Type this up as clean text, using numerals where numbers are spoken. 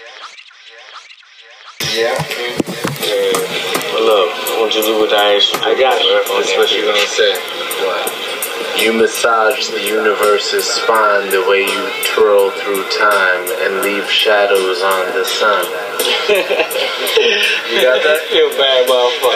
Yeah. Look, I want you to do what I asked you. I got you. That's what you're gonna say. What? You massage the universe's spine the way you twirl through time and leave shadows on the sun. You got that? You're a bad motherfucker.